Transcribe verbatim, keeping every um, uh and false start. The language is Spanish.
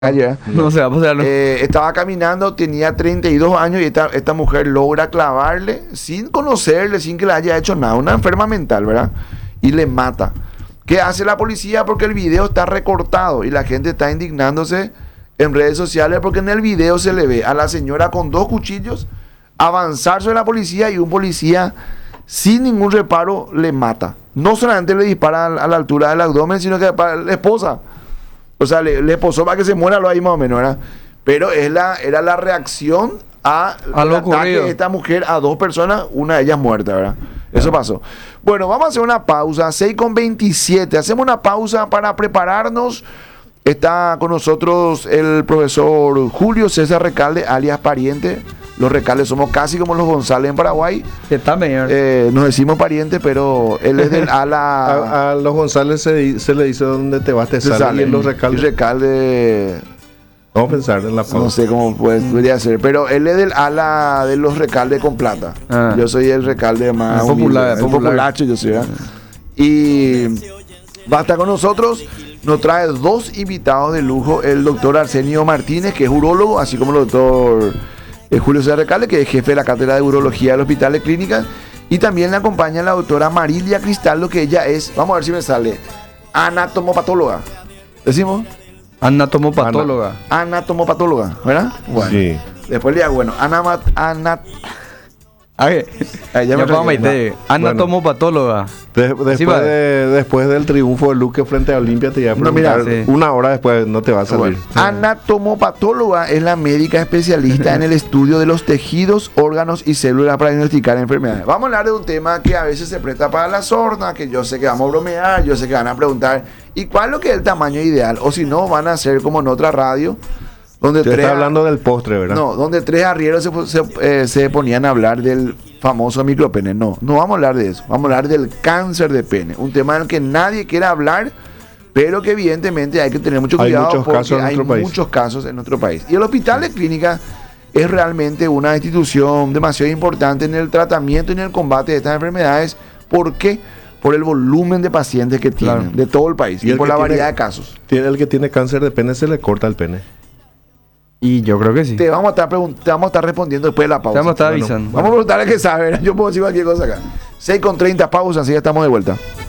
Ayer, No se va a pasar. No. eh, estaba caminando, tenía treinta y dos años y esta, esta mujer logra clavarle sin conocerle, sin que le haya hecho nada, una enferma mental, ¿verdad? Y le mata. ¿Qué hace la policía? Porque el video está recortado y la gente está indignándose en redes sociales porque en el video se le ve a la señora con dos cuchillos avanzar sobre la policía y un policía sin ningún reparo le mata. No solamente le dispara a, a la altura del abdomen, sino que para la esposa. O sea, le, le posó para que se muera lo ahí más o menos, ¿verdad? Pero es la, era la reacción a, A lo el ataque ocurrido. de esta mujer a dos personas, una de ellas muerta, ¿verdad? Eso pasó. Bueno, vamos a hacer una pausa, seis con veintisiete. Hacemos una pausa para prepararnos. Está con nosotros el profesor Julio César Recalde, alias pariente. Los Recaldes somos casi como los González en Paraguay. Está mejor. Eh, nos decimos pariente, pero él es del ala... A, a los González se, di- se le dice donde te vas, te se sale, sale. y en los Y Recaldes. Recalde... Vamos a pensar en la pausa. No sé cómo pues, podría ser, pero él es del ala de los Recalde con plata. Ah. Yo soy el Recalde más El popular, humilde, el popular. populacho yo soy, ¿verdad? Y va a estar con nosotros, nos trae dos invitados de lujo, el doctor Arsenio Martínez, que es urólogo, así como el doctor eh, Julio César Recalde, que es jefe de la cátedra de urología del Hospital de Clínicas, y también le acompaña la doctora Marilia Cristaldo, que ella es, vamos a ver si me sale, anatomopatóloga. ¿Decimos? Anatomopatóloga. Anatomopatóloga, ¿verdad? Bueno. Sí. Después le digo, bueno, anamat, anat, A ver, Ay, ya ya me vamos a tragué, meter. Anatomopatóloga. De- después, Así va. de- después del triunfo de Luque frente a Olimpia, te iba a No, mira, preguntar, sí. una hora después no te va a salir. bueno. Anatomopatóloga es la médica especialista en el estudio de los tejidos, órganos y células para diagnosticar enfermedades. Vamos a hablar de un tema que a veces se presta para la sorna, que yo sé que vamos a bromear, yo sé que van a preguntar, ¿y cuál es lo que es el tamaño ideal? O si no, van a hacer como en otra radio, donde Te tres... está hablando del postre, ¿verdad? No, donde tres arrieros se, se, eh, se ponían a hablar del famoso micropene. No, no vamos a hablar de eso. Vamos a hablar del cáncer de pene. Un tema en el que nadie quiere hablar, pero que evidentemente hay que tener mucho Hay cuidado muchos porque casos en hay nuestro país. muchos casos en nuestro país. Y el Hospital de Clínicas es realmente una institución demasiado importante en el tratamiento y en el combate de estas enfermedades. ¿Por qué? Por el volumen de pacientes que tienen Claro. de todo el país Y y, el por que la tiene- variedad de casos. Tiene- El que tiene cáncer de pene se le corta el pene. Y yo creo que sí. Te vamos a estar, pregunt- te vamos a estar respondiendo después de la Te pausa. vamos a estar Bueno, avisando. Vamos a preguntarle qué sabe. Yo puedo decir cualquier cosa acá. seis con treinta pausa, así ya estamos de vuelta.